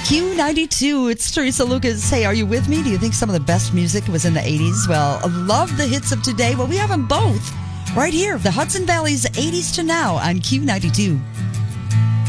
Q92, it's Teresa Lucas. Hey, are you with me? Do you think some of the best music was in the 80s? Well, I love the hits of today. Well, we have them both right here. The Hudson Valley's 80s to now on Q92.